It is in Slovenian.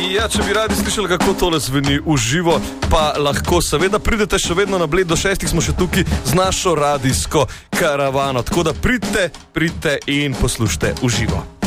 Ja, če bi radi slišali, kako tole zveni v živo, pa lahko seveda pridete še vedno na Bled, do 6 smo še tukaj z našo radijsko karavano. Tako da pridite in poslušajte v živo.